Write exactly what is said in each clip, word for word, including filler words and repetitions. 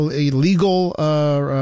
a legal uh,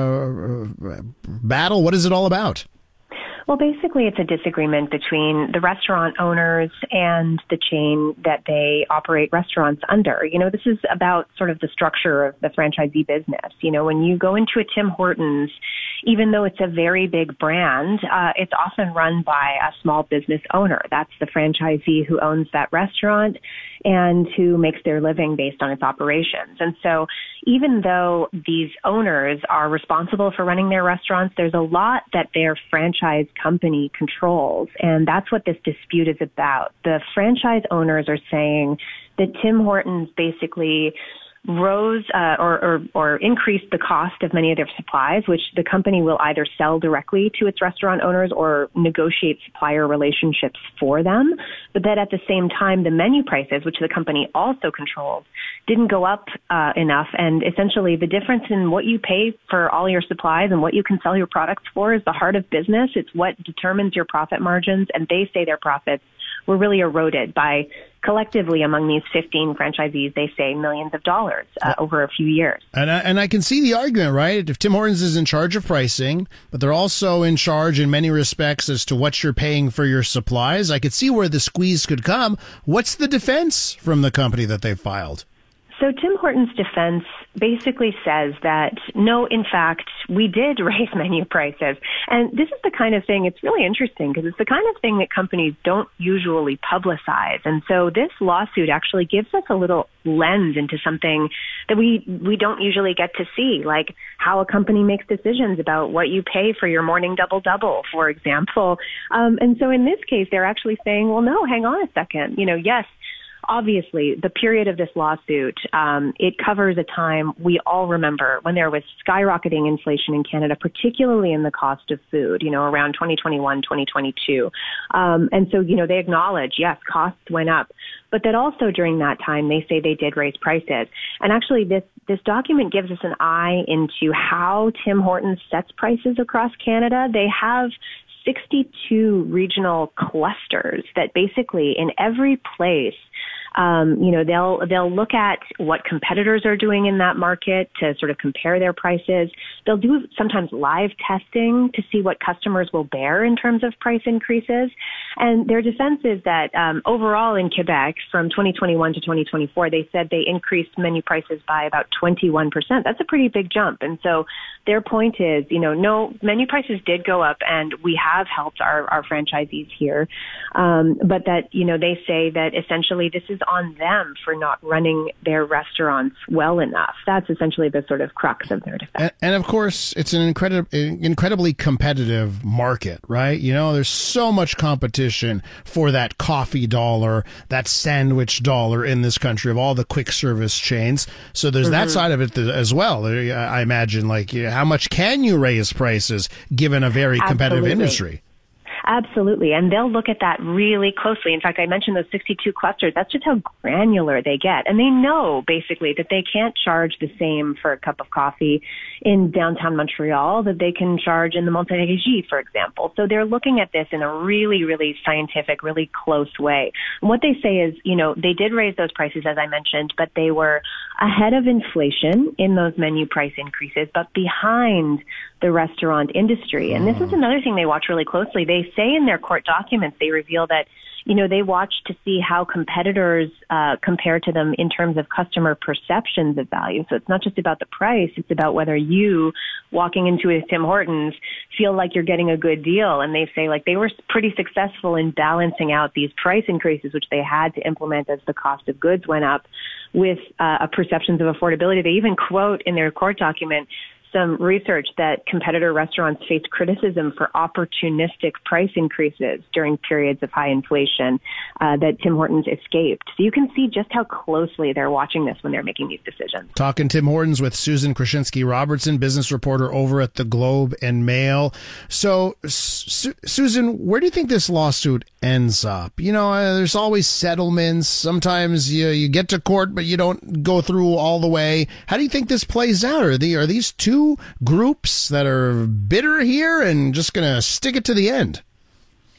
uh, battle? What is it all about? Well, basically, it's a disagreement between the restaurant owners and the chain that they operate restaurants under. You know, this is about sort of the structure of the franchisee business. You know, when you go into a Tim Hortons, even though it's a very big brand, uh, it's often run by a small business owner. That's the franchisee who owns that restaurant and who makes their living based on its operations. And so even though these owners are responsible for running their restaurants, there's a lot that their franchise company controls. And that's what this dispute is about. The franchise owners are saying that Tim Hortons basically rose uh, or, or, or increased the cost of many of their supplies, which the company will either sell directly to its restaurant owners or negotiate supplier relationships for them. But that at the same time, the menu prices, which the company also controls, didn't go up uh, enough. And essentially the difference in what you pay for all your supplies and what you can sell your products for is the heart of business. It's what determines your profit margins. And they say their profits were really eroded by collectively among these fifteen franchisees, they say millions of dollars uh, over a few years. And I, and I can see the argument, right? If Tim Hortons is in charge of pricing, but they're also in charge in many respects as to what you're paying for your supplies, I could see where the squeeze could come. What's the defense from the company that they filed? So Tim Hortons' defense basically says that, no, in fact, we did raise menu prices. And this is the kind of thing, it's really interesting because it's the kind of thing that companies don't usually publicize. And so this lawsuit actually gives us a little lens into something that we, we don't usually get to see, like how a company makes decisions about what you pay for your morning double-double, for example. Um, and so in this case, they're actually saying, well, no, hang on a second. You know, yes, obviously, the period of this lawsuit, um, it covers a time we all remember when there was skyrocketing inflation in Canada, particularly in the cost of food, you know, around twenty twenty-one, twenty twenty-two. Um, and so, you know, they acknowledge, yes, costs went up, but that also during that time, they say they did raise prices. And actually, this, this document gives us an eye into how Tim Hortons sets prices across Canada. They have sixty-two regional clusters that basically in every place, Um, you know, they'll they'll look at what competitors are doing in that market to sort of compare their prices. They'll do sometimes live testing to see what customers will bear in terms of price increases. And their defense is that um, overall in Quebec, from twenty twenty-one to twenty twenty-four, they said they increased menu prices by about twenty-one percent. That's a pretty big jump. And so their point is, you know, no, menu prices did go up, and we have helped our, our franchisees here. Um, but that, you know, they say that essentially this is on them for not running their restaurants well enough. That's essentially the sort of crux of their defense. And, and of course, it's an incredible, incredibly competitive market, right? You know, there's so much competition for that coffee dollar, that sandwich dollar in this country of all the quick service chains. So there's mm-hmm. that side of it as well. I imagine, like, how much can you raise prices given a very competitive Absolutely. industry? Absolutely. And they'll look at that really closely. In fact, I mentioned those sixty-two clusters. That's just how granular they get. And they know basically that they can't charge the same for a cup of coffee in downtown Montreal that they can charge in the Montérégie, for example. So they're looking at this in a really, really scientific, really close way. And what they say is, you know, they did raise those prices, as I mentioned, but they were ahead of inflation in those menu price increases, but behind the restaurant industry. And this is another thing they watch really closely. They say in their court documents, they reveal that, you know, they watch to see how competitors uh, compare to them in terms of customer perceptions of value. So it's not just about the price. It's about whether you, walking into a Tim Hortons, feel like you're getting a good deal. And they say, like, they were pretty successful in balancing out these price increases, which they had to implement as the cost of goods went up, with uh, a perceptions of affordability. They even quote in their court document some research that competitor restaurants face criticism for opportunistic price increases during periods of high inflation uh, that Tim Hortons escaped. So you can see just how closely they're watching this when they're making these decisions. Talking Tim Hortons with Susan Krasinski-Robertson, business reporter over at the Globe and Mail. So, Su- Susan, where do you think this lawsuit ends up? You know, uh, there's always settlements. Sometimes you you get to court, but you don't go through all the way. How do you think this plays out? Are, the, are these two groups that are bitter here and just going to stick it to the end?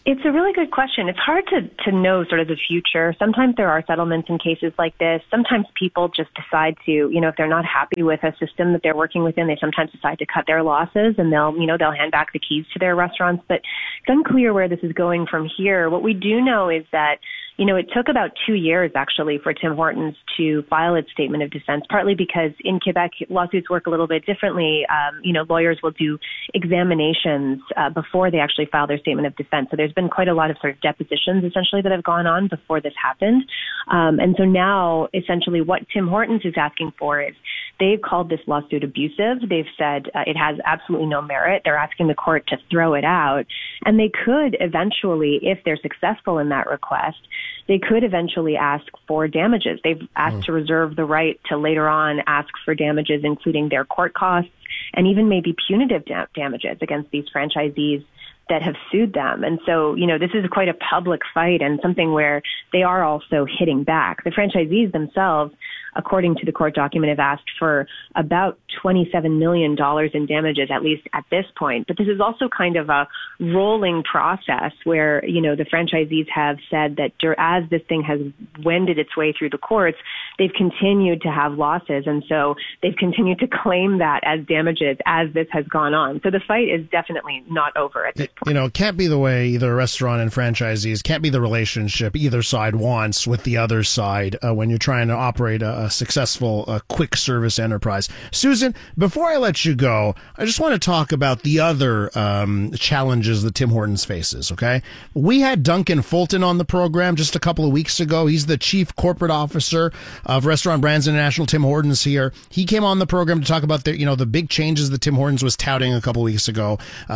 It's a really good question. It's hard to, to know sort of the future. Sometimes there are settlements in cases like this. Sometimes people just decide to, you know, if they're not happy with a system that they're working within, they sometimes decide to cut their losses and they'll, you know, they'll hand back the keys to their restaurants. But it's unclear where this is going from here. What we do know is that, you know, it took about two years actually for Tim Hortons to file its statement of defense, partly because in Quebec, lawsuits work a little bit differently. Um, you know, lawyers will do examinations uh, before they actually file their statement of defense. So there's been quite a lot of sort of depositions essentially that have gone on before this happened. Um, and so now essentially what Tim Hortons is asking for is they've called this lawsuit abusive. They've said uh, it has absolutely no merit. They're asking the court to throw it out. And they could eventually, if they're successful in that request, they could eventually ask for damages. They've asked mm. to reserve the right to later on ask for damages, including their court costs and even maybe punitive da- damages against these franchisees that have sued them. And so, you know, this is quite a public fight and something where they are also hitting back. The franchisees themselves, according to the court document, have asked for about twenty-seven million dollars in damages, at least at this point. But this is also kind of a rolling process where, you know, the franchisees have said that as this thing has wended its way through the courts, they've continued to have losses. And so they've continued to claim that as damages as this has gone on. So the fight is definitely not over at this point. You know, it can't be the way either restaurant and franchisees, can't be the relationship either side wants with the other side uh, when you're trying to operate a, a successful uh, quick service enterprise. Susan, before I let you go, I just want to talk about the other um, challenges that Tim Hortons faces, okay? We had Duncan Fulton on the program just a couple of weeks ago. He's the chief corporate officer of Restaurant Brands International, Tim Hortons here. He came on the program to talk about the, you know, the big changes that Tim Hortons was touting a couple of weeks ago,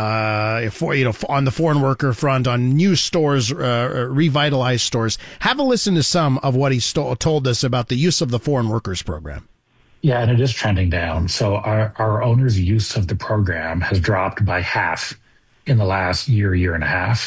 uh, for, you know, on the foreign worker front, on new stores, uh, revitalized stores. Have a listen to some of what he st- told us about the use of the foreign workers program. Yeah, and it is trending down. So our, our owners' use of the program has dropped by half in the last year, year and a half.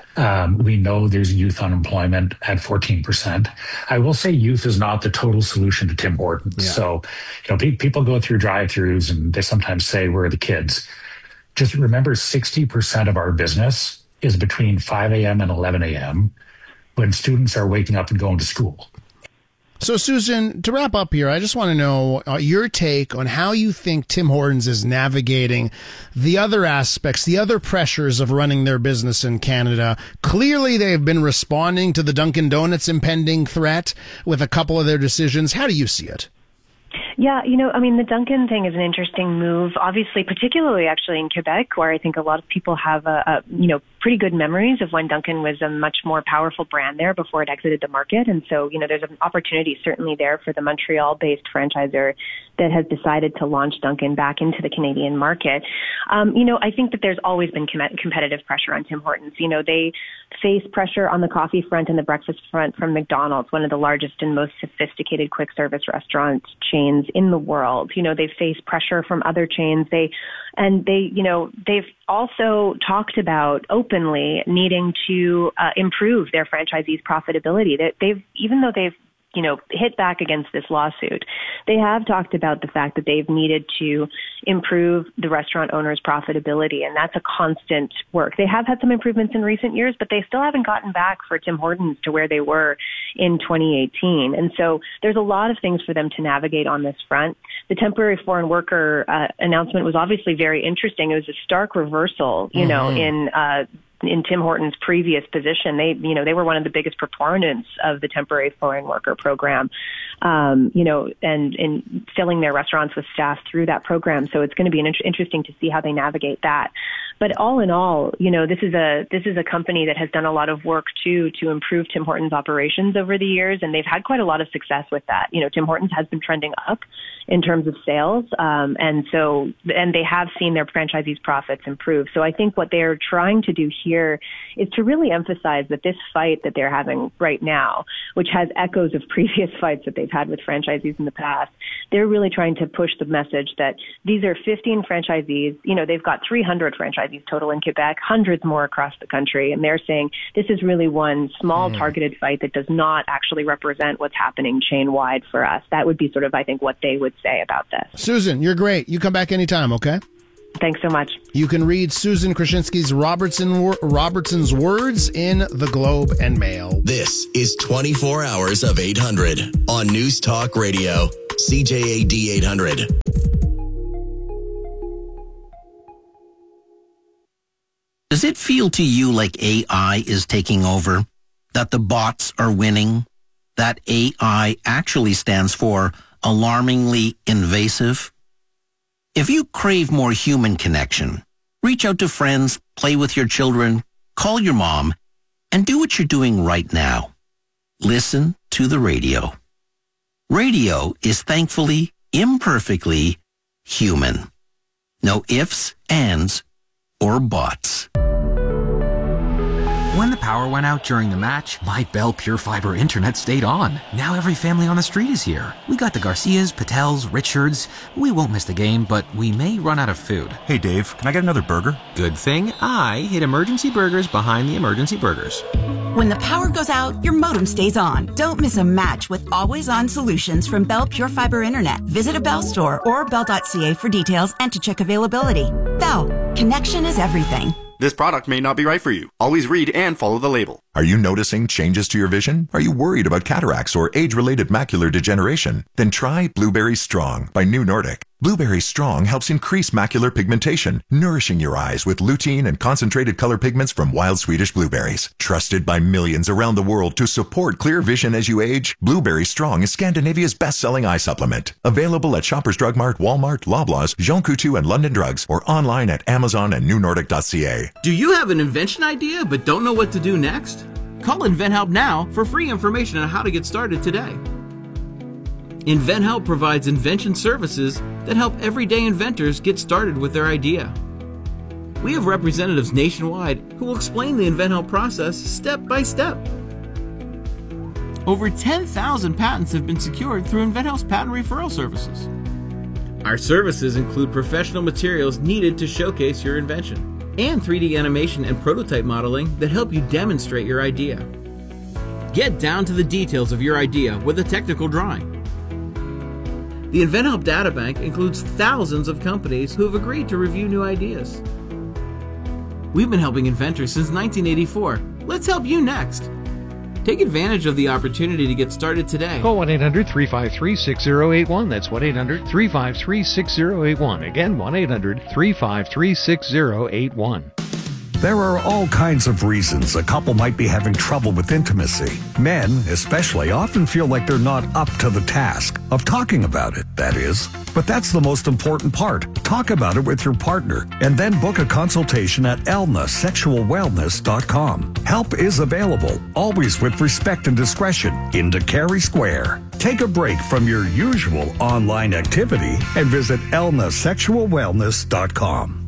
Um, we know there's youth unemployment at fourteen percent. I will say youth is not the total solution to Tim Hortons. Yeah. So, you know, pe- people go through drive-thrus and they sometimes say, where are the kids? Just remember, sixty percent of our business is between five a.m. and eleven a.m. when students are waking up and going to school. So, Susan, to wrap up here, I just want to know uh, your take on how you think Tim Hortons is navigating the other aspects, the other pressures of running their business in Canada. Clearly, they've been responding to the Dunkin' Donuts impending threat with a couple of their decisions. How do you see it? Yeah, you know, I mean, the Dunkin' thing is an interesting move, obviously, particularly actually in Quebec, where I think a lot of people have, a, a you know, pretty good memories of when Dunkin' was a much more powerful brand there before it exited the market. And so, you know, there's an opportunity certainly there for the Montreal-based franchisor that has decided to launch Dunkin' back into the Canadian market. Um, you know, I think that there's always been com- competitive pressure on Tim Hortons. You know, they face pressure on the coffee front and the breakfast front from McDonald's, one of the largest and most sophisticated quick service restaurant chains in the world. You know, they face pressure from other chains. They, and they, you know, they've also talked about openly needing to uh, improve their franchisees' profitability. That they've, even though they've, you know, hit back against this lawsuit, they have talked about the fact that they've needed to improve the restaurant owners' profitability, and that's a constant work. They have had some improvements in recent years, but they still haven't gotten back for Tim Hortons to where they were in twenty eighteen. And so there's a lot of things for them to navigate on this front. The temporary foreign worker uh, announcement was obviously very interesting. It was a stark reversal, you mm-hmm. know, in uh in Tim Hortons' previous position. They, you know, they were one of the biggest proponents of the temporary foreign worker program, um, you know, and in filling their restaurants with staff through that program. So it's going to be an int- interesting to see how they navigate that. But all in all, you know, this is a this is a company that has done a lot of work too to improve Tim Hortons' operations over the years, and they've had quite a lot of success with that. You know, Tim Hortons has been trending up in terms of sales, um, and so and they have seen their franchisees' profits improve. So I think what they're trying to do here is to really emphasize that this fight that they're having right now, which has echoes of previous fights that they've had with franchisees in the past, they're really trying to push the message that these are fifteen franchisees. You know, they've got three hundred franchisees total in Quebec, hundreds more across the country. And they're saying this is really one small mm. targeted fight that does not actually represent what's happening chain wide for us. That would be sort of, I think, what they would say about this. Susan, you're great. You come back anytime, okay? Thanks so much. You can read Susan Krasinski's Robertson, Robertson's words in the Globe and Mail. This is twenty-four hours of eight hundred on News Talk Radio, C J A D eight hundred. Does it feel to you like A I is taking over? That the bots are winning? That A I actually stands for alarmingly invasive? If you crave more human connection, reach out to friends, play with your children, call your mom, and do what you're doing right now. Listen to the radio. Radio is thankfully, imperfectly human. No ifs, ands, or buts. When the power went out during the match, my Bell Pure Fiber internet stayed on. Now every family on the street is here. We got the Garcias, Patels, Richards. We won't miss the game, but we may run out of food. Hey Dave, can I get another burger? Good thing I hid Emergency Burgers behind the Emergency Burgers. When the power goes out, your modem stays on. Don't miss a match with always-on solutions from Bell Pure Fiber Internet. Visit a Bell store or bell dot c a for details and to check availability. Bell, connection is everything. This product may not be right for you. Always read and follow the label. Are you noticing changes to your vision? Are you worried about cataracts or age-related macular degeneration? Then try Blueberry Strong by New Nordic. Blueberry Strong helps increase macular pigmentation, nourishing your eyes with lutein and concentrated color pigments from wild Swedish blueberries. Trusted by millions around the world to support clear vision as you age, Blueberry Strong is Scandinavia's best-selling eye supplement. Available at Shoppers Drug Mart, Walmart, Loblaws, Jean Coutu, and London Drugs, or online at Amazon and new nordic dot c a. Do you have an invention idea but don't know what to do next? Call InventHelp now for free information on how to get started today. InventHelp provides invention services that help everyday inventors get started with their idea. We have representatives nationwide who will explain the InventHelp process step by step. Over ten thousand patents have been secured through InventHelp's patent referral services. Our services include professional materials needed to showcase your invention, and three D animation and prototype modeling that help you demonstrate your idea. Get down to the details of your idea with a technical drawing. The InventHelp Databank includes thousands of companies who have agreed to review new ideas. We've been helping inventors since nineteen eighty-four. Let's help you next. Take advantage of the opportunity to get started today. Call one eight hundred three five three six zero eight one. That's one eight hundred three five three six zero eight one. Again, one eight hundred three five three six zero eight one. There are all kinds of reasons a couple might be having trouble with intimacy. Men, especially, often feel like they're not up to the task of talking about it, that is. But that's the most important part. Talk about it with your partner and then book a consultation at elna sexual wellness dot com. Help is available, always with respect and discretion, in Cary Square. Take a break from your usual online activity and visit elna sexual wellness dot com.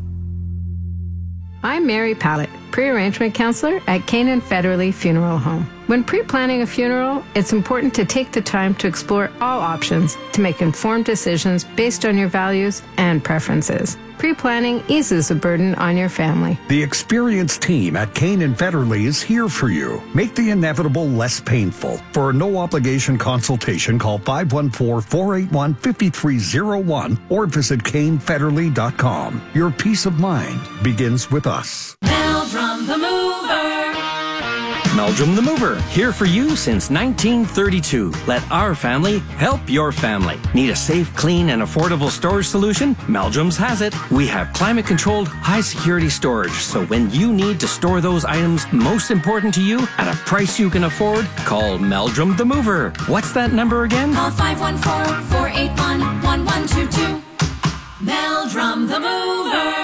I'm Mary Pallett, pre-arrangement counselor at Canaan Federally Funeral Home. When pre-planning a funeral, it's important to take the time to explore all options to make informed decisions based on your values and preferences. Pre-planning eases the burden on your family. The experienced team at Canaan Federally is here for you. Make the inevitable less painful. For a no-obligation consultation, call five one four, four eight one, five three zero one or visit cane federally dot com. Your peace of mind begins with us. Meldrum the Mover. Meldrum the Mover, here for you since nineteen thirty-two. Let our family help your family. Need a safe, clean, and affordable storage solution? Meldrum's has it. We have climate-controlled, high-security storage, so when you need to store those items most important to you at a price you can afford, call Meldrum the Mover. What's that number again? Call five one four, four eight one, one one two two. Meldrum the Mover.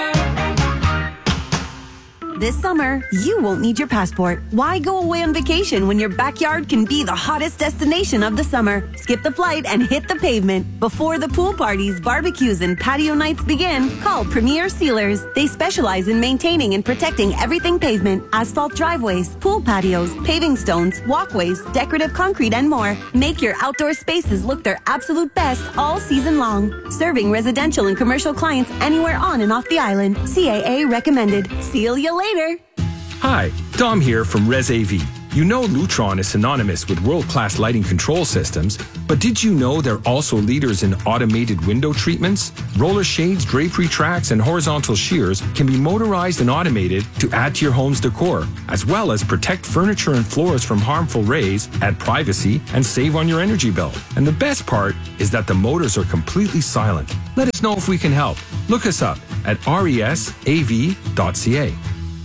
This summer, you won't need your passport. Why go away on vacation when your backyard can be the hottest destination of the summer? Skip the flight and hit the pavement. Before the pool parties, barbecues, and patio nights begin, call Premier Sealers. They specialize in maintaining and protecting everything pavement, asphalt driveways, pool patios, paving stones, walkways, decorative concrete, and more. Make your outdoor spaces look their absolute best all season long. Serving residential and commercial clients anywhere on and off the island. C A A recommended. Seal you later. Hi, Dom here from Res A V. You know Lutron is synonymous with world-class lighting control systems, but did you know they're also leaders in automated window treatments? Roller shades, drapery tracks, and horizontal shears can be motorized and automated to add to your home's decor, as well as protect furniture and floors from harmful rays, add privacy, and save on your energy bill. And the best part is that the motors are completely silent. Let us know if we can help. Look us up at resav dot c a.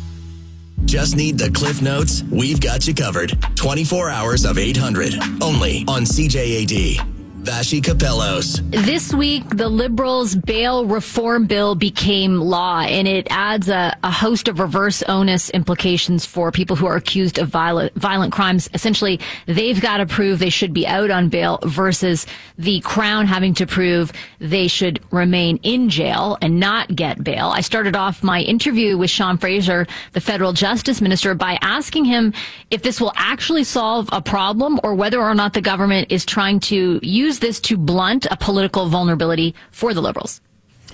Just need the Cliff Notes? We've got you covered. twenty-four hours of eight hundred. Only on C J A D. Vashi Capellos. This week, the Liberals' bail reform bill became law, and it adds a, a host of reverse onus implications for people who are accused of violent, violent crimes. Essentially, they've got to prove they should be out on bail versus the Crown having to prove they should remain in jail and not get bail. I started off my interview with Sean Fraser, the federal justice minister, by asking him if this will actually solve a problem or whether or not the government is trying to use this to blunt a political vulnerability for the Liberals.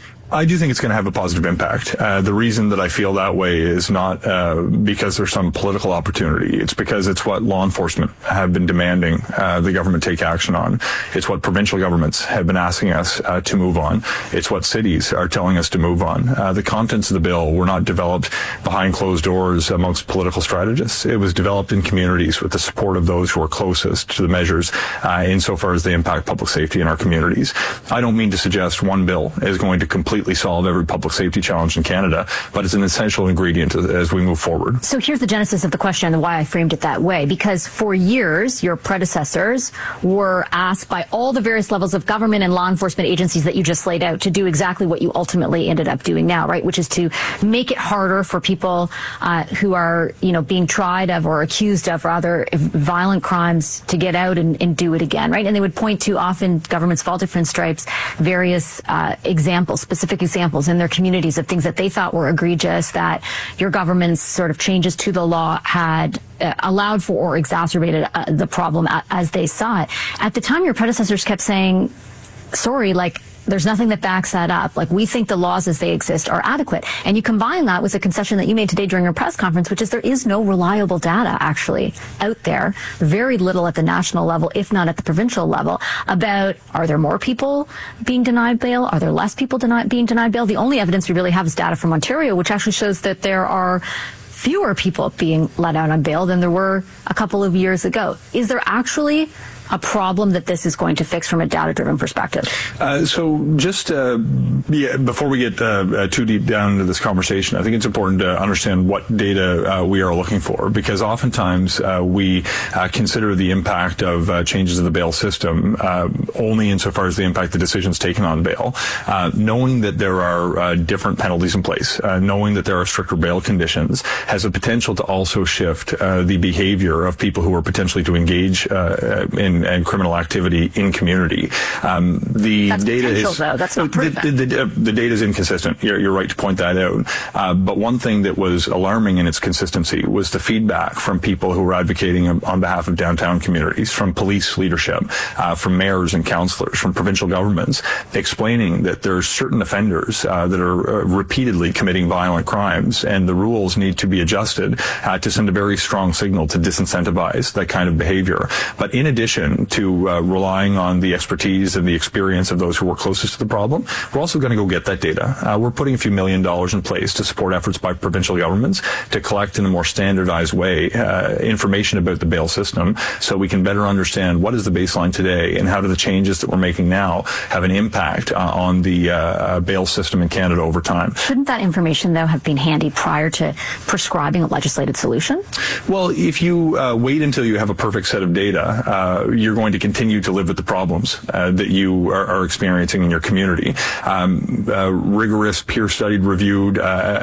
I do think it's going to have a positive impact. Uh, the reason that I feel that way is not uh, because there's some political opportunity. It's because it's what law enforcement have been demanding uh, the government take action on. It's what provincial governments have been asking us uh, to move on. It's what cities are telling us to move on. Uh, the contents of the bill were not developed behind closed doors amongst political strategists. It was developed in communities with the support of those who are closest to the measures uh, insofar as they impact public safety in our communities. I don't mean to suggest one bill is going to completely solve every public safety challenge in Canada, but it's an essential ingredient as we move forward. So here's the genesis of the question and why I framed it that way. Because for years, your predecessors were asked by all the various levels of government and law enforcement agencies that you just laid out to do exactly what you ultimately ended up doing now, right? Which is to make it harder for people uh, who are, you know, being tried of or accused of rather violent crimes to get out and, and do it again, right? And they would point to often governments of all different stripes, various uh, examples, specific examples in their communities of things that they thought were egregious, that your government's sort of changes to the law had uh, allowed for or exacerbated uh, the problem as they saw it. At the time, your predecessors kept saying, sorry, like, there's nothing that backs that up. Like, we think the laws as they exist are adequate. And you combine that with a concession that you made today during your press conference, which is there is no reliable data actually out there, very little at the national level, if not at the provincial level, about are there more people being denied bail? Are there less people denied, being denied bail? The only evidence we really have is data from Ontario, which actually shows that there are fewer people being let out on bail than there were a couple of years ago. Is there actually a problem that this is going to fix from a data-driven perspective? Uh, so just uh, yeah, before we get uh, too deep down into this conversation, I think it's important to understand what data uh, we are looking for, because oftentimes uh, we uh, consider the impact of uh, changes in the bail system uh, only insofar as they impact the decisions taken on bail. Uh, knowing that there are uh, different penalties in place, uh, knowing that there are stricter bail conditions, has a potential to also shift uh, the behavior of people who are potentially to engage uh, in and criminal activity in community. Um, the That's data is though. That's not proven. The, the, the, the data is inconsistent. You're, you're right to point that out. Uh, but one thing that was alarming in its consistency was the feedback from people who were advocating on behalf of downtown communities, from police leadership, uh, from mayors and councillors, from provincial governments, explaining that there are certain offenders uh, that are uh, repeatedly committing violent crimes, and the rules need to be adjusted uh, to send a very strong signal to disincentivize that kind of behavior. But in addition to uh, relying on the expertise and the experience of those who were closest to the problem, we're also going to go get that data. Uh, we're putting a few million dollars in place to support efforts by provincial governments to collect in a more standardized way uh, information about the bail system, so we can better understand what is the baseline today and how do the changes that we're making now have an impact uh, on the uh, bail system in Canada over time. Shouldn't that information, though, have been handy prior to prescribing a legislated solution? Well, if you uh, wait until you have a perfect set of data, uh, you're going to continue to live with the problems uh, that you are, are experiencing in your community. Um, uh, rigorous, peer-studied, reviewed uh,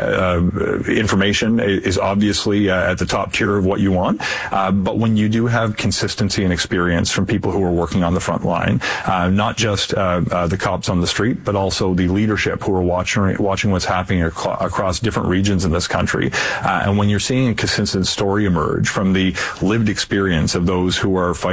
uh, information is obviously uh, at the top tier of what you want. Uh, but when you do have consistency and experience from people who are working on the front line, uh, not just uh, uh, the cops on the street, but also the leadership who are watching watching what's happening ac- across different regions in this country, uh, and when you're seeing a consistent story emerge from the lived experience of those who are fighting crime on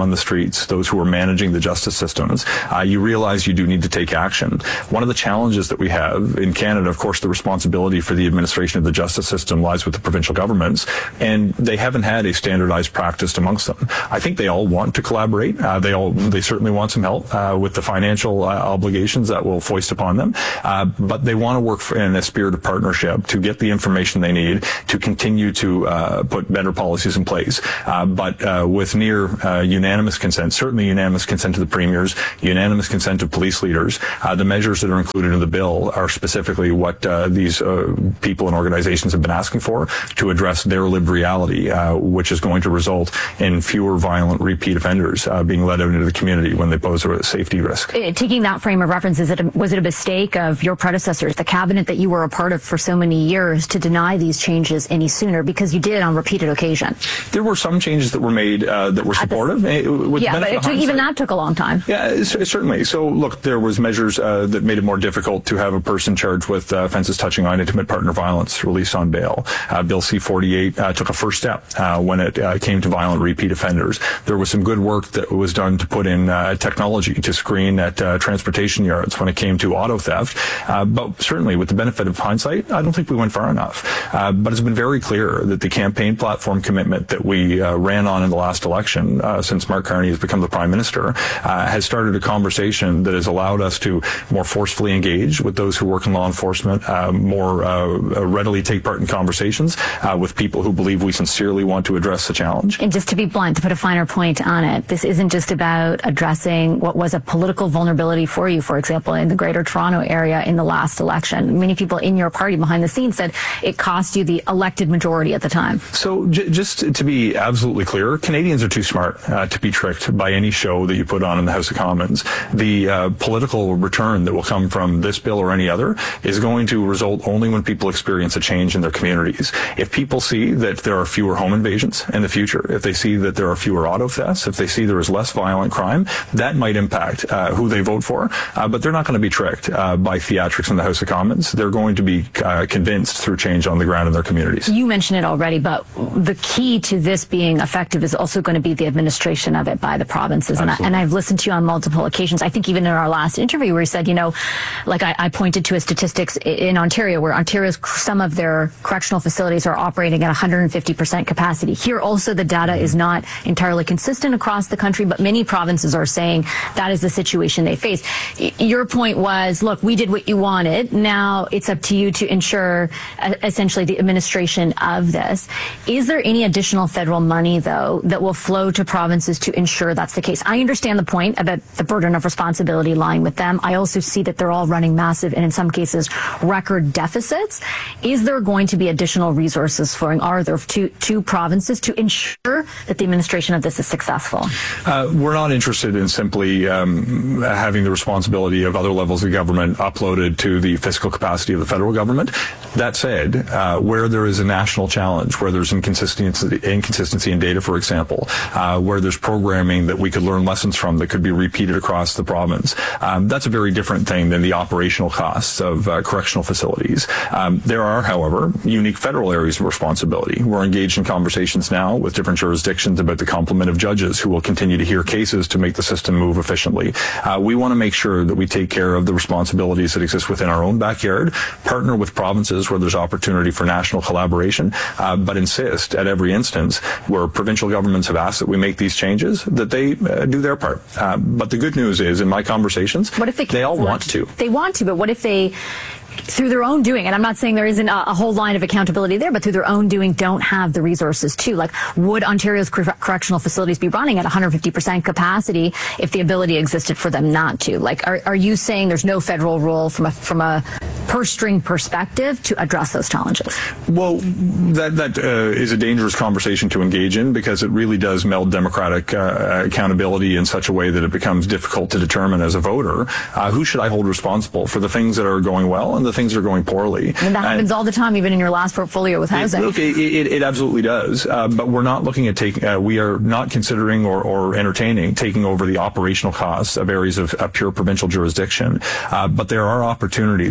on the streets, those who are managing the justice systems, uh, you realize you do need to take action. One of the challenges that we have in Canada, of course, the responsibility for the administration of the justice system lies with the provincial governments, and they haven't had a standardized practice amongst them. I think they all want to collaborate. Uh, they all, they certainly want some help uh, with the financial uh, obligations that will foist upon them, uh, but they want to work for, in a spirit of partnership to get the information they need to continue to uh, put better policies in place. Uh, but uh, with near uh, unanimous consent, certainly unanimous consent of the premiers, unanimous consent of police leaders, uh, the measures that are included in the bill are specifically what uh, these uh, people and organizations have been asking for to address their lived reality, uh, which is going to result in fewer violent repeat offenders uh, being let out into the community when they pose a safety risk. Taking that frame of reference, is it a, was it a mistake of your predecessors, the cabinet that you were a part of for so many years, to deny these changes any sooner? Because you did on repeated occasion. There were some changes that were made uh, that were supportive. The, with yeah, but it took, even that took a long time. Yeah, certainly. So, look, there was measures uh, that made it more difficult to have a person charged with uh, offenses touching on intimate partner violence released on bail. Uh, Bill C forty-eight uh, took a first step uh, when it uh, came to violent repeat offenders. There was some good work that was done to put in uh, technology to screen at uh, transportation yards when it came to auto theft. Uh, but certainly, with the benefit of hindsight, I don't think we went far enough. Uh, but it's been very clear that the campaign platform commitment that we uh, ran on in the last election, uh, since Mark Carney has become the Prime Minister, uh, has started a conversation that has allowed us to more forcefully engage with those who work in law enforcement, uh, more uh, readily take part in conversations uh, with people who believe we sincerely want to address the challenge. And just to be blunt, to put a finer point on it, this isn't just about addressing what was a political vulnerability for you, for example, in the Greater Toronto area in the last election. Many people in your party behind the scenes said it cost you the elected majority at the time. So j- just to be absolutely clear, Canadians are too smart uh, to be tricked by any show that you put on in the House of Commons. The uh, political return that will come from this bill or any other is going to result only when people experience a change in their communities. If people see that there are fewer home invasions in the future, if they see that there are fewer auto thefts, if they see there is less violent crime, that might impact uh, who they vote for. Uh, but they're not going to be tricked uh, by theatrics in the House of Commons. They're going to be uh, convinced through change on the ground in their communities. You mentioned it already, but the key to this being effective is also going to be the administration of it by the provinces. And, I, and I've listened to you on multiple occasions. I think even in our last interview where you said, you know, like I, I pointed to a statistics in Ontario where Ontario's, some of their correctional facilities are operating at one hundred fifty percent capacity. Here also the data is not entirely consistent across the country, but many provinces are saying that is the situation they face. Your point was, look, we did what you wanted. Now it's up to you to ensure uh, essentially the administration of this. Is there any additional federal money, though, that will flow to provinces to ensure that's the case? I understand the point about the burden of responsibility lying with them. I also see that they're all running massive and in some cases record deficits. Is there going to be additional resources flowing? Are there to, to provinces to ensure that the administration of this is successful? Uh, we're not interested in simply um, having the responsibility of other levels of government uploaded to the fiscal capacity of the federal government. That said, uh, where there is a national challenge, where there's inconsistency, inconsistency in data, for example, uh, where there's programming that we could learn lessons from that could be repeated across the province, um, that's a very different thing than the operational costs of uh, correctional facilities. Um, there are, however, unique federal areas of responsibility. We're engaged in conversations now with different jurisdictions about the complement of judges who will continue to hear cases to make the system move efficiently. Uh, we want to make sure that we take care of the responsibilities that exist within our own backyard, partner with provinces where there's opportunity for national collaboration, uh, but insist at every instance where provincial governments have asked that we make these changes, that they uh, do their part. Uh, but the good news is, in my conversations, what if they, they all want to. They want to, but what if they, through their own doing, and I'm not saying there isn't a, a whole line of accountability there, but through their own doing don't have the resources to? Like, would Ontario's cor- correctional facilities be running at one hundred fifty percent capacity if the ability existed for them not to? Like, are, are you saying there's no federal role from a, from a purse string perspective to address those challenges? Well, that, that uh, is a dangerous conversation to engage in because it really does meld democratic uh, accountability in such a way that it becomes difficult to determine as a voter uh, who should I hold responsible for the things that are going well and the things that are going poorly. And that happens and all the time, even in your last portfolio with housing. It, look, it, it, it absolutely does. Uh, but we're not looking at taking, uh, we are not considering or, or entertaining taking over the operational costs of areas of uh, pure provincial jurisdiction. Uh, but there are opportunities where we do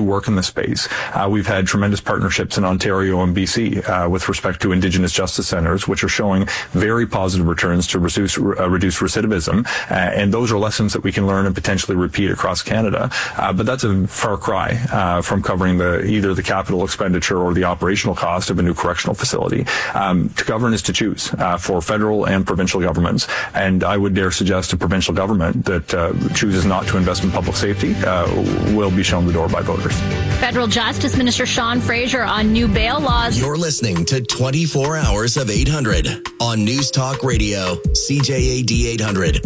work in this space. Uh, we've had tremendous partnerships in Ontario and B C uh, with respect to Indigenous justice centres, which are showing very positive returns to reduce, uh, reduce recidivism. Uh, and those are lessons that we can learn and potentially repeat across Canada. Uh, but that's a far cry uh, from covering the either the capital expenditure or the operational cost of a new correctional facility. Um, to govern is to choose uh, for federal and provincial governments. And I would dare suggest a provincial government that uh, chooses not to invest in public safety uh, will be shown the door by voters. Federal Justice Minister Sean Fraser on new bail laws. You're listening to twenty-four hours of eight hundred on News Talk Radio, C J A D eight hundred.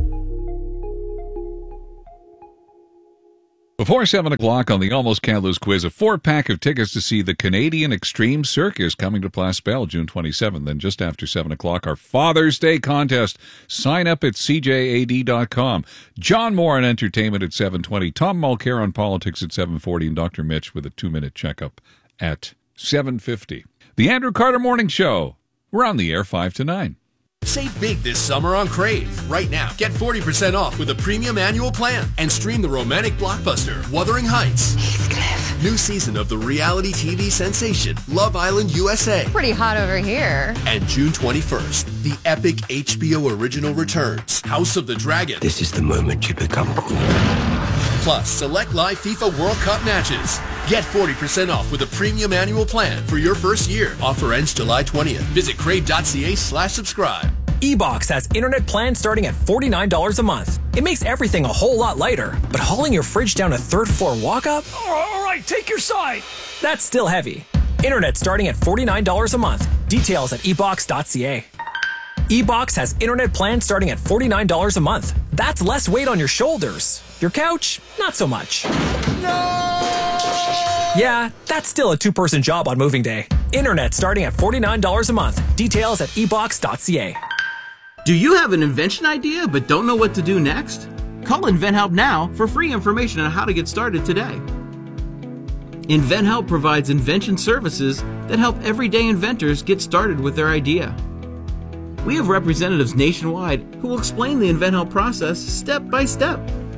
Before seven o'clock on the Almost Can't Lose quiz, a four-pack of tickets to see the Canadian Extreme Circus coming to Place Belle June twenty-seventh. Then just after seven o'clock, our Father's Day contest. Sign up at C J A D dot com. John Moore on entertainment at seven twenty. Tom Mulcair on politics at seven forty. And Doctor Mitch with a two-minute checkup at seven fifty. The Andrew Carter Morning Show. We're on the air five to nine. Save big this summer on Crave. Right now, get forty percent off with a premium annual plan and stream the romantic blockbuster Wuthering Heights. Heathcliff. New season of the reality T V sensation Love Island U S A. Pretty hot over here. And June twenty-first, the epic H B O original returns, House of the Dragon. This is the moment you become cool. Plus, select live FIFA World Cup matches. Get forty percent off with a premium annual plan for your first year. Offer ends July twentieth. Visit crave.ca slash subscribe. eBox has internet plans starting at forty-nine dollars a month. It makes everything a whole lot lighter, but hauling your fridge down a third floor walk up? All right, take your side. That's still heavy. Internet starting at forty-nine dollars a month. Details at e box dot c a. eBox has internet plans starting at forty-nine dollars a month. That's less weight on your shoulders. Your couch, not so much. No! Yeah, that's still a two-person job on moving day. Internet starting at forty-nine dollars a month. Details at e box dot c a. Do you have an invention idea but don't know what to do next? Call InventHelp now for free information on how to get started today. InventHelp provides invention services that help everyday inventors get started with their idea. We have representatives nationwide who will explain the InventHelp process step by step.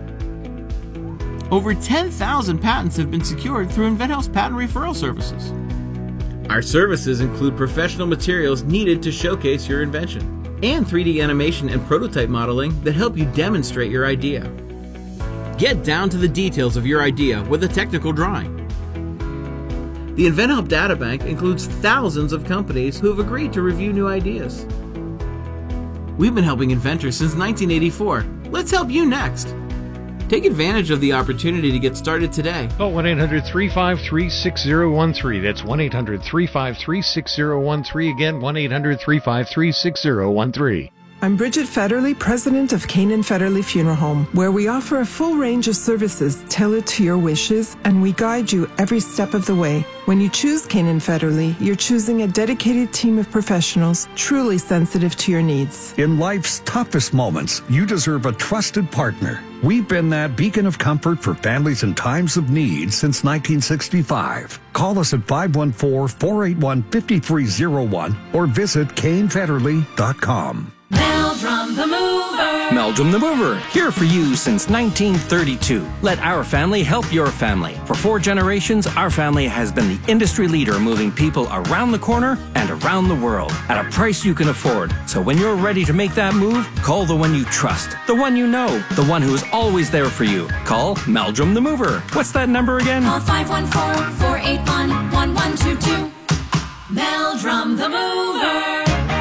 Over ten thousand patents have been secured through InventHelp's patent referral services. Our services include professional materials needed to showcase your invention, and three D animation and prototype modeling that help you demonstrate your idea. Get down to the details of your idea with a technical drawing. The InventHelp Databank includes thousands of companies who have agreed to review new ideas. We've been helping inventors since nineteen eighty-four. Let's help you next. Take advantage of the opportunity to get started today. Call one eight hundred three five three six zero one three. That's one eight hundred three five three six zero one three. Again, one eight hundred three five three six zero one three. I'm Bridget Federley, president of Canaan Federley Funeral Home, where we offer a full range of services tailored to your wishes, and we guide you every step of the way. When you choose Canaan Federley, you're choosing a dedicated team of professionals truly sensitive to your needs. In life's toughest moments, you deserve a trusted partner. We've been that beacon of comfort for families in times of need since nineteen sixty-five. Call us at five one four, four eight one, five three zero one or visit Kane Federley dot com. Meldrum the Mover. Meldrum the Mover, here for you since nineteen thirty-two. Let our family help your family. For four generations, our family has been the industry leader moving people around the corner and around the world at a price you can afford. So when you're ready to make that move, call the one you trust, the one you know, the one who is always there for you. Call Meldrum the Mover. What's that number again? Call five one four, four eight one, one one two two. Meldrum the Mover.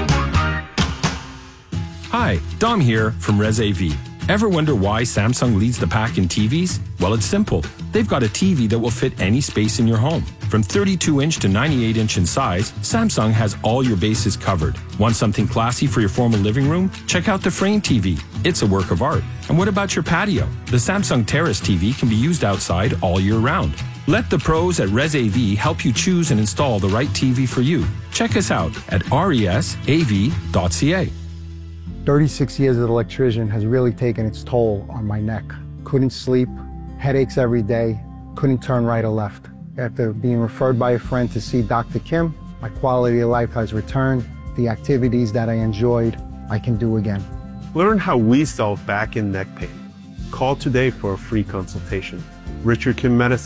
Hi, Dom here from Res A V. Ever wonder why Samsung leads the pack in T Vs? Well, it's simple. They've got a T V that will fit any space in your home. From thirty-two inch to ninety-eight inch in size, Samsung has all your bases covered. Want something classy for your formal living room? Check out the Frame T V. It's a work of art. And what about your patio? The Samsung Terrace T V can be used outside all year round. Let the pros at Res A V help you choose and install the right T V for you. Check us out at res a v dot c a. thirty-six years as an electrician has really taken its toll on my neck. Couldn't sleep, headaches every day, couldn't turn right or left. After being referred by a friend to see Doctor Kim, my quality of life has returned. The activities that I enjoyed, I can do again. Learn how we solve back and neck pain. Call today for a free consultation. Richard Kim Medicine,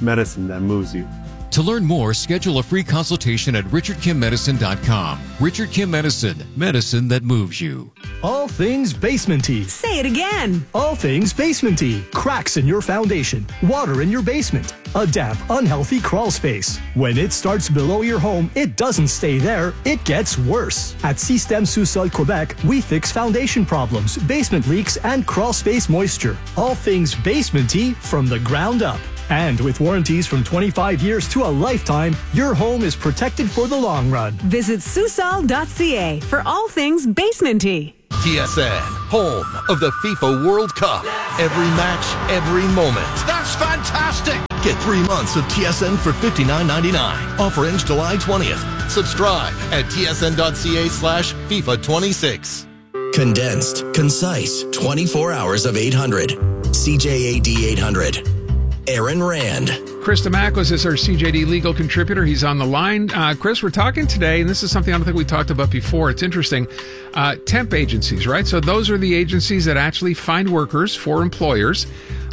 medicine that moves you. To learn more, schedule a free consultation at richard kim medicine dot com. Richard Kim Medicine, medicine that moves you. All things basementy. Say it again. All things basementy. Cracks in your foundation, water in your basement, a damp, unhealthy crawl space. When it starts below your home, it doesn't stay there, it gets worse. At Système Sous-Sol Quebec, we fix foundation problems, basement leaks, and crawl space moisture. All things basementy from the ground up. And with warranties from twenty-five years to a lifetime, your home is protected for the long run. Visit Susol dot c a for all things basementy. T S N, home of the FIFA World Cup. Every match, every moment. That's fantastic! Get three months of T S N for fifty-nine ninety-nine. Offer ends July twentieth. Subscribe at t s n dot c a slash FIFA twenty-six. Condensed, concise, twenty-four hours of eight hundred. C J A D eight hundred. Aaron Rand. Chris Damakos is our C J D legal contributor. He's on the line. Uh, Chris, we're talking today, and this is something I don't think we talked about before. It's interesting. Uh, temp agencies, right? So those are the agencies that actually find workers for employers.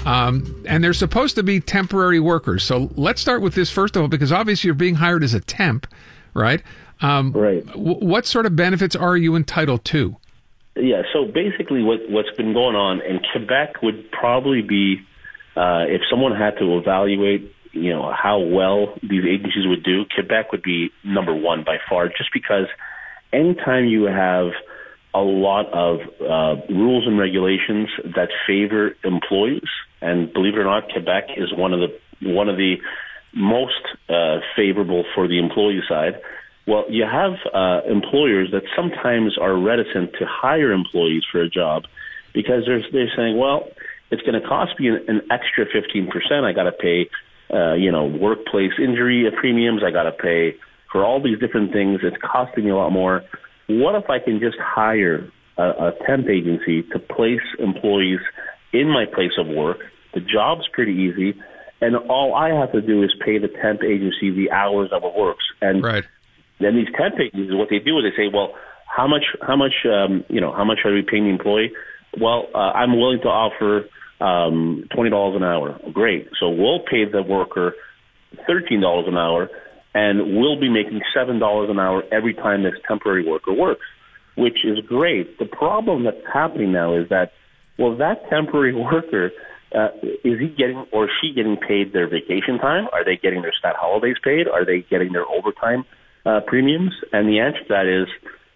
Um, and they're supposed to be temporary workers. So let's start with this first of all, because obviously you're being hired as a temp, right? Um, right. W- what sort of benefits are you entitled to? Yeah, so basically what, what's been going on in Quebec would probably be Uh, if someone had to evaluate, you know, how well these agencies would do, Quebec would be number one by far, just because anytime you have a lot of uh, rules and regulations that favor employees, and believe it or not, Quebec is one of the one of the most uh, favorable for the employee side. Well, you have uh, employers that sometimes are reticent to hire employees for a job because they're they're saying, well, it's going to cost me an, an extra fifteen percent. I got to pay, uh, you know, workplace injury premiums. I got to pay for all these different things. It's costing me a lot more. What if I can just hire a, a temp agency to place employees in my place of work? The job's pretty easy, and all I have to do is pay the temp agency the hours of it works. And right. then these temp agencies, what they do is they say, well, how much, how much, um, you know, how much are we paying the employee? Well, uh, I'm willing to offer um, twenty dollars an hour. Great. So we'll pay the worker thirteen dollars an hour, and we'll be making seven dollars an hour every time this temporary worker works, which is great. The problem that's happening now is that, well, that temporary worker, uh, is he getting or she getting paid their vacation time? Are they getting their stat holidays paid? Are they getting their overtime uh, premiums? And the answer to that is,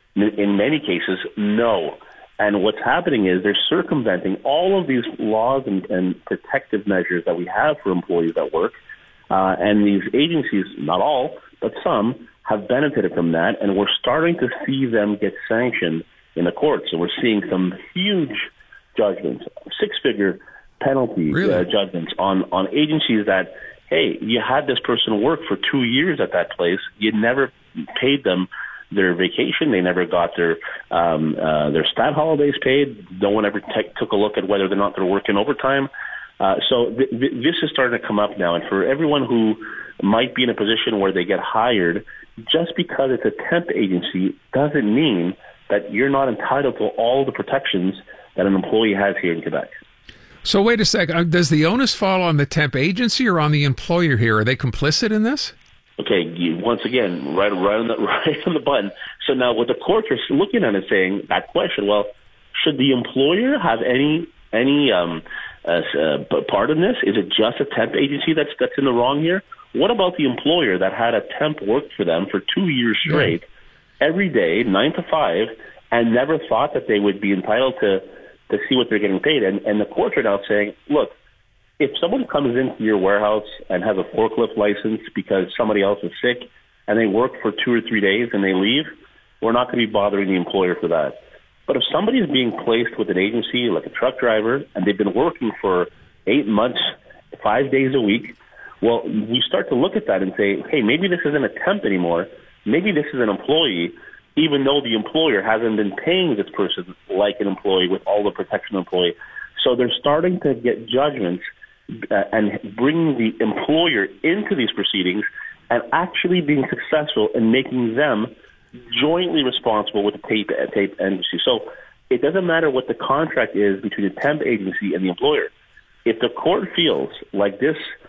in many cases, no. And what's happening is they're circumventing all of these laws and, and protective measures that we have for employees at work. Uh, and these agencies, not all, but some, have benefited from that. And we're starting to see them get sanctioned in the courts. So we're seeing some huge judgments, six-figure penalty really? uh, judgments on, on agencies that, hey, you had this person work for two years at that place. You never paid them their vacation. They never got their um, uh, their stat holidays paid. No one ever te- took a look at whether or not they're working overtime. Uh, so th- th- this is starting to come up now. And for everyone who might be in a position where they get hired, just because it's a temp agency doesn't mean that you're not entitled to all the protections that an employee has here in Quebec. So wait a second. Does the onus fall on the temp agency or on the employer here? Are they complicit in this? Okay, you, once again, right, right on the right on the button. So now, what the courts are looking at is saying that question. Well, should the employer have any any um, uh, uh, part in this? Is it just a temp agency that's that's in the wrong here? What about the employer that had a temp work for them for two years straight, yeah. every day, nine to five, and never thought that they would be entitled to to see what they're getting paid? And and the courts are now saying, look, if someone comes into your warehouse and has a forklift license because somebody else is sick and they work for two or three days and they leave, we're not going to be bothering the employer for that. But if somebody is being placed with an agency like a truck driver and they've been working for eight months, five days a week, well, we start to look at that and say, hey, maybe this isn't a temp anymore. Maybe this is an employee, even though the employer hasn't been paying this person like an employee with all the protection of employee. So they're starting to get judgments Uh, and bringing the employer into these proceedings and actually being successful in making them jointly responsible with the tape, uh, tape agency. So it doesn't matter what the contract is between the temp agency and the employer. If the court feels like this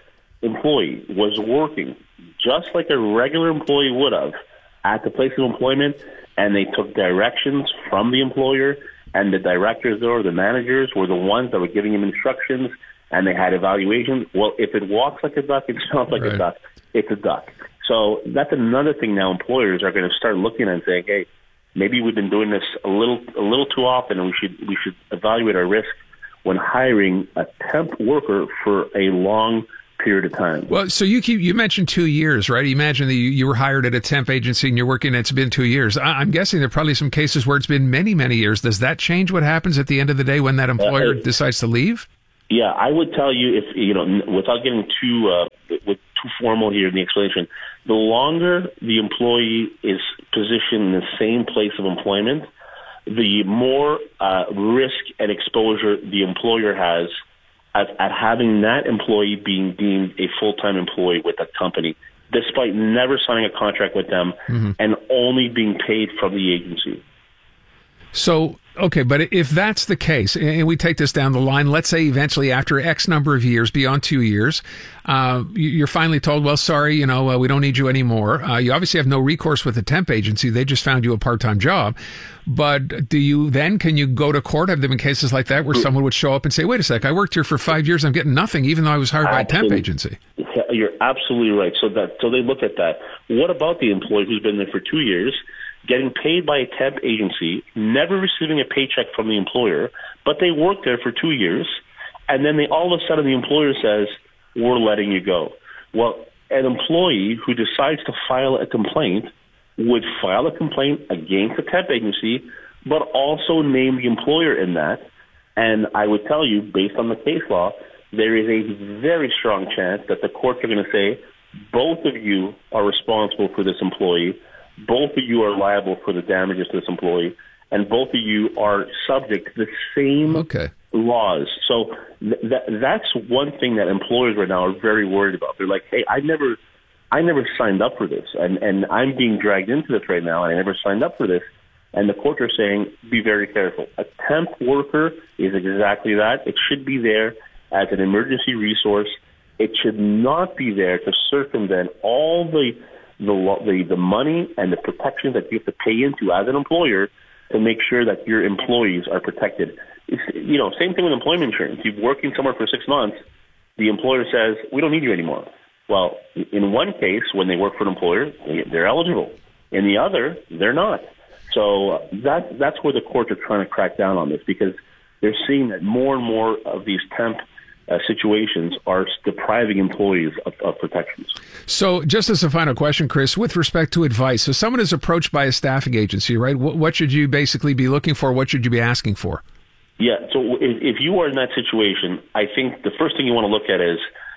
employee was working just like a regular employee would have at the place of employment, and they took directions from the employer, and the directors or the managers were the ones that were giving him instructions, and they had evaluations. Well, if it walks like a duck, it sounds like Right. a duck, it's a duck. So that's another thing now employers are going to start looking at and saying, hey, maybe we've been doing this a little a little too often, and we should we should evaluate our risk when hiring a temp worker for a long period of time. Well, so you keep you mentioned two years, right? Imagine that you, you were hired at a temp agency and you're working. It's been two years. I, I'm guessing there are probably some cases where it's been many, many years. Does that change what happens at the end of the day when that employer Uh, decides to leave? Yeah, I would tell you if you know, n- without getting too uh, with too formal here in the explanation, the longer the employee is positioned in the same place of employment, the more uh, risk and exposure the employer has at, at having that employee being deemed a full-time employee with that company, despite never signing a contract with them Mm-hmm. and only being paid from the agency. So, okay, but if that's the case, and we take this down the line, let's say eventually after X number of years, beyond two years, uh, you- you're finally told, well, sorry, you know, uh, we don't need you anymore. Uh, you obviously have no recourse with the temp agency. They just found you a part-time job. But do you then, can you go to court? Have there been cases like that where someone would show up and say, wait a sec, I worked here for five years, I'm getting nothing, even though I was hired by a temp Absolutely. agency? Yeah, you're absolutely right. So that so they look at that. What about the employee who's been there for two years, getting paid by a temp agency, never receiving a paycheck from the employer, but they worked there for two years, and then they all of a sudden the employer says, we're letting you go. Well, an employee who decides to file a complaint would file a complaint against the temp agency, but also name the employer in that. And I would tell you, based on the case law, there is a very strong chance that the courts are going to say, both of you are responsible for this employee, both of you are liable for the damages to this employee, and both of you are subject to the same okay. laws. So th- that, that's one thing that employers right now are very worried about. They're like, hey, I never I never signed up for this, and, and I'm being dragged into this right now, and I never signed up for this. And the courts are saying, be very careful. A temp worker is exactly that. It should be there as an emergency resource. It should not be there to circumvent all the the lo- the, the money and the protections that you have to pay into as an employer to make sure that your employees are protected. It's, you know, same thing with employment insurance. You're working somewhere for six months, the employer says, we don't need you anymore. Well, in one case, when they work for an employer, they're eligible. In the other, they're not. So that that's where the courts are trying to crack down on this, because they're seeing that more and more of these temp uh, situations are depriving employees of, of protections. So just as a final question, Chris, with respect to advice, so someone is approached by a staffing agency, right? What, what should you basically be looking for? What should you be asking for? Yeah, so if, if you are in that situation, I think the first thing you want to look at is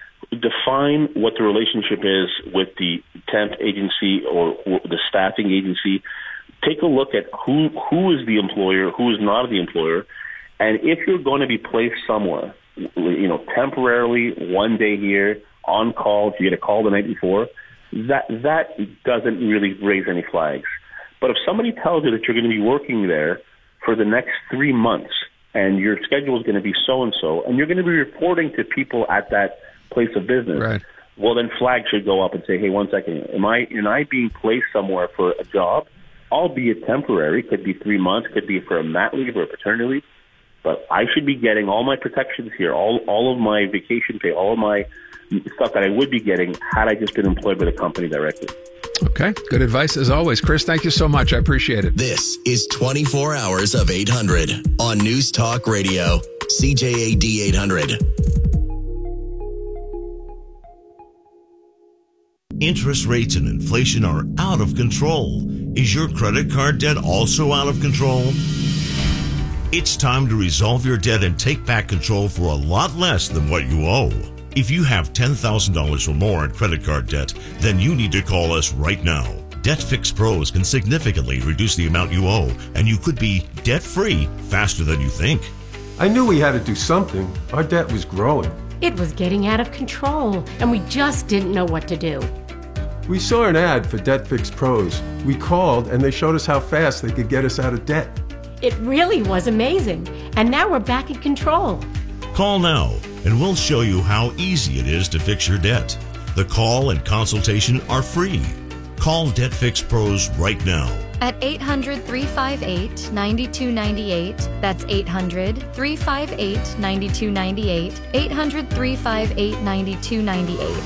define what the relationship is with the temp agency or, or the staffing agency. Take a look at who who is the employer, who is not the employer, and if you're going to be placed somewhere, you know, temporarily, one day here, on call, if you get a call the night before, that that doesn't really raise any flags. But if somebody tells you that you're going to be working there for the next three months and your schedule is going to be so-and-so, and you're going to be reporting to people at that place of business, right. Well, then flags should go up and say, hey, one second, am I, am I being placed somewhere for a job, albeit temporary, could be three months, could be for a mat leave or a paternity leave, but I should be getting all my protections here, all all of my vacation pay, all of my stuff that I would be getting had I just been employed by the company directly. Okay, good advice as always. Chris, thank you so much. I appreciate it. This is twenty-four hours of eight hundred on News Talk Radio, C J A D eight hundred. Interest rates and inflation are out of control. Is your credit card debt also out of control? It's time to resolve your debt and take back control for a lot less than what you owe. If you have ten thousand dollars or more in credit card debt, then you need to call us right now. Debt Fix Pros can significantly reduce the amount you owe, and you could be debt-free faster than you think. I knew we had to do something. Our debt was growing. It was getting out of control, and we just didn't know what to do. We saw an ad for Debt Fix Pros. We called, and they showed us how fast they could get us out of debt. It really was amazing, and now we're back in control. Call now and we'll show you how easy it is to fix your debt. The call and consultation are free. Call Debt Fix Pros right now. At eight hundred, three five eight, nine two nine eight. That's eight hundred, three five eight, nine two nine eight. eight hundred, three five eight, nine two nine eight.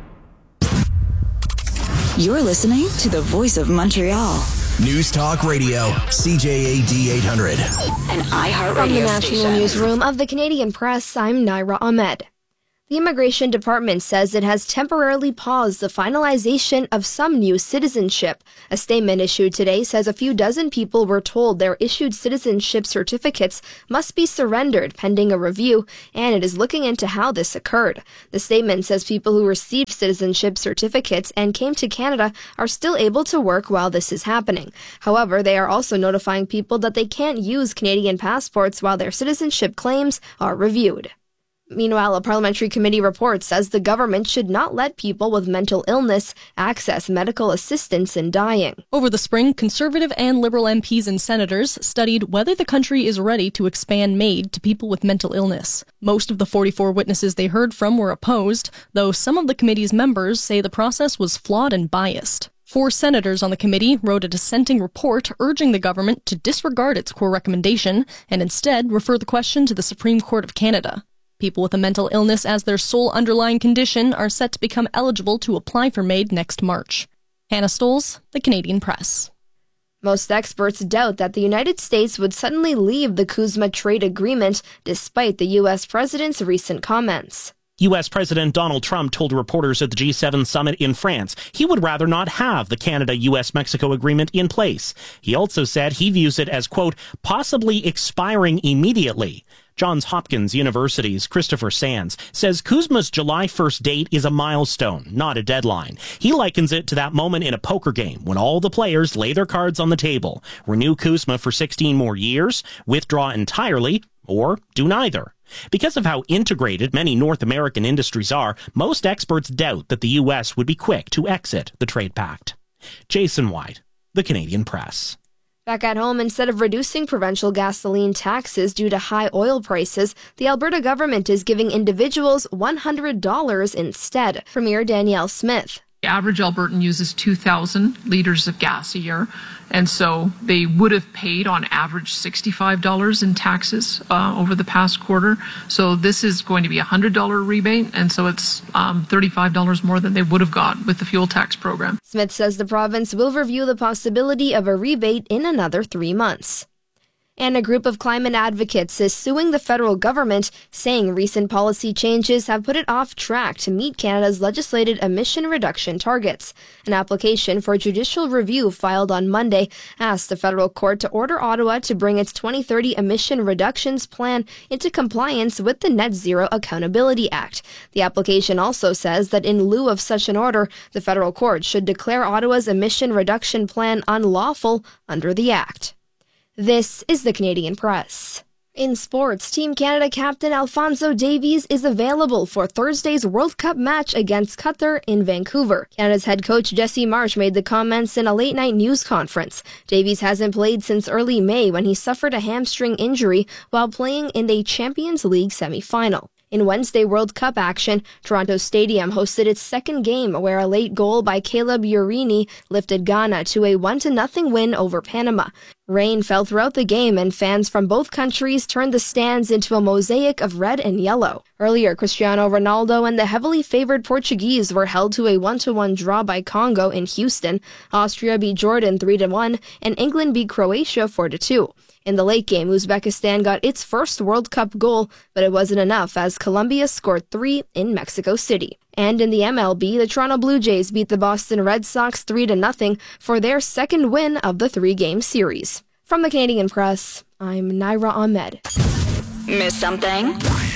You're listening to the Voice of Montreal. News Talk Radio, C J A D eight hundred. An iHeart From the Radio National station. Newsroom of the Canadian Press, I'm Naira Ahmed. The Immigration Department says it has temporarily paused the finalization of some new citizenship. A statement issued today says a few dozen people were told their issued citizenship certificates must be surrendered pending a review, and it is looking into how this occurred. The statement says people who received citizenship certificates and came to Canada are still able to work while this is happening. However, they are also notifying people that they can't use Canadian passports while their citizenship claims are reviewed. Meanwhile, a parliamentary committee report says the government should not let people with mental illness access medical assistance in dying. Over the spring, Conservative and Liberal M Ps and senators studied whether the country is ready to expand MAID to people with mental illness. Most of the forty-four witnesses they heard from were opposed, though some of the committee's members say the process was flawed and biased. Four senators on the committee wrote a dissenting report urging the government to disregard its core recommendation and instead refer the question to the Supreme Court of Canada. People with a mental illness as their sole underlying condition are set to become eligible to apply for MAID next March. Hannah Stoles, The Canadian Press. Most experts doubt that the United States would suddenly leave the CUSMA trade agreement despite the U S president's recent comments. U S President Donald Trump told reporters at the G seven summit in France he would rather not have the Canada-U S Mexico agreement in place. He also said he views it as, quote, possibly expiring immediately. Johns Hopkins University's Christopher Sands says CUSMA's July first date is a milestone, not a deadline. He likens it to that moment in a poker game when all the players lay their cards on the table, renew CUSMA for sixteen more years, withdraw entirely, or do neither. Because of how integrated many North American industries are, most experts doubt that the U S would be quick to exit the trade pact. Jason White, The Canadian Press. Back at home, instead of reducing provincial gasoline taxes due to high oil prices, the Alberta government is giving individuals one hundred dollars instead. Premier Danielle Smith. The average Albertan uses two thousand liters of gas a year, and so they would have paid on average sixty-five dollars in taxes uh, over the past quarter. So this is going to be a one hundred dollars rebate, and so it's um, thirty-five dollars more than they would have got with the fuel tax program. Smith says the province will review the possibility of a rebate in another three months. And a group of climate advocates is suing the federal government, saying recent policy changes have put it off track to meet Canada's legislated emission reduction targets. An application for judicial review filed on Monday asked the federal court to order Ottawa to bring its twenty thirty emission reductions plan into compliance with the Net Zero Accountability Act. The application also says that in lieu of such an order, the federal court should declare Ottawa's emission reduction plan unlawful under the Act. This is the Canadian Press. In sports, Team Canada captain Alphonso Davies is available for Thursday's World Cup match against Qatar in Vancouver. Canada's head coach Jesse Marsh made the comments in a late-night news conference. Davies hasn't played since early May when he suffered a hamstring injury while playing in a Champions League semi-final. In Wednesday World Cup action, Toronto Stadium hosted its second game where a late goal by Caleb Urini lifted Ghana to a one to nothing win over Panama. Rain fell throughout the game and fans from both countries turned the stands into a mosaic of red and yellow. Earlier, Cristiano Ronaldo and the heavily favored Portuguese were held to a one to one draw by Congo in Houston. Austria beat Jordan three to one and England beat Croatia four to two. In the late game, Uzbekistan got its first World Cup goal, but it wasn't enough as Colombia scored three in Mexico City. And in the M L B, the Toronto Blue Jays beat the Boston Red Sox three to nothing for their second win of the three-game series. From the Canadian Press, I'm Naira Ahmed. Miss something?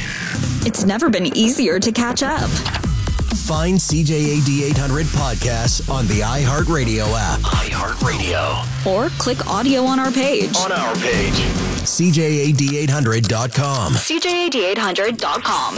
It's never been easier to catch up. Find C J A D eight hundred podcasts on the iHeartRadio app. iHeartRadio. Or click audio on our page. On our page. C J A D eight hundred dot com. C J A D eight hundred dot com.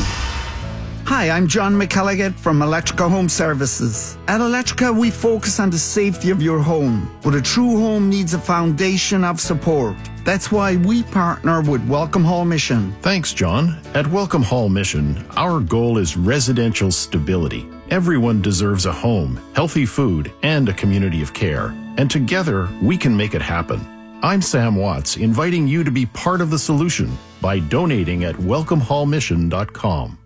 Hi, I'm John McElligott from Electrica Home Services. At Electrica, we focus on the safety of your home, but a true home needs a foundation of support. That's why we partner with Welcome Hall Mission. Thanks, John. At Welcome Hall Mission, our goal is residential stability. Everyone deserves a home, healthy food, and a community of care. And together, we can make it happen. I'm Sam Watts, inviting you to be part of the solution by donating at welcome hall mission dot com.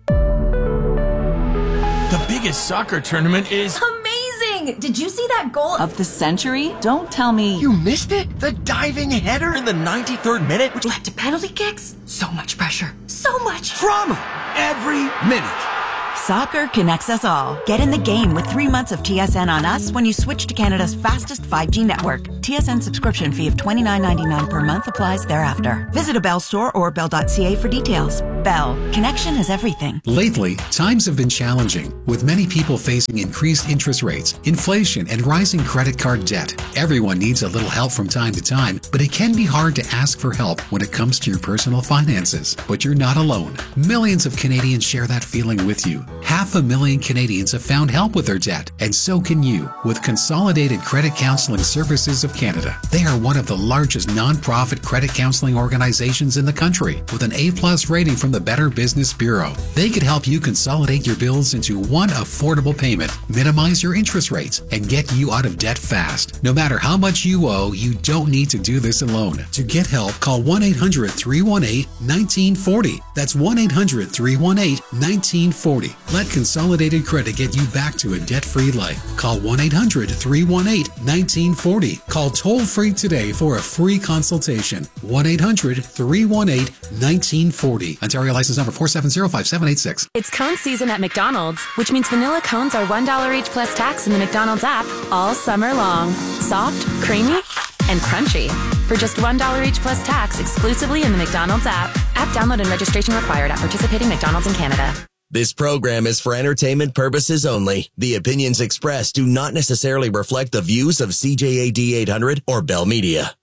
The biggest soccer tournament is amazing! Did you see that goal of the century? Don't tell me. You missed it? The diving header in the ninety-third minute, which led to penalty kicks? So much pressure. So much drama every minute. Soccer connects us all. Get in the game with three months of T S N on us when you switch to Canada's fastest five G network. T S N subscription fee of twenty-nine ninety-nine per month applies thereafter. Visit a Bell store or bell dot c a for details. Bell. Connection is everything. Lately, times have been challenging, with many people facing increased interest rates, inflation, and rising credit card debt. Everyone needs a little help from time to time, but it can be hard to ask for help when it comes to your personal finances. But you're not alone. Millions of Canadians share that feeling with you. Half a million Canadians have found help with their debt, and so can you with Consolidated Credit Counseling Services of Canada. They are one of the largest non-profit credit counseling organizations in the country, with an A-plus rating from the Better Business Bureau. They could help you consolidate your bills into one affordable payment, minimize your interest rates, and get you out of debt fast. No matter how much you owe, you don't need to do this alone. To get help, call one eight hundred three one eight one nine four zero. That's one eight hundred three one eight one nine four zero. Let Consolidated Credit get you back to a debt-free life. Call one eight hundred three one eight one nine four zero. Call toll-free today for a free consultation. one eight hundred three one eight one nine four zero. Ontario license number four seven zero five seven eight six. It's cone season at McDonald's, which means vanilla cones are one dollar each plus tax in the McDonald's app all summer long. Soft, creamy, and crunchy. For just one dollar each plus tax exclusively in the McDonald's app. App download and registration required at participating McDonald's in Canada. This program is for entertainment purposes only. The opinions expressed do not necessarily reflect the views of C J A D eight hundred or Bell Media.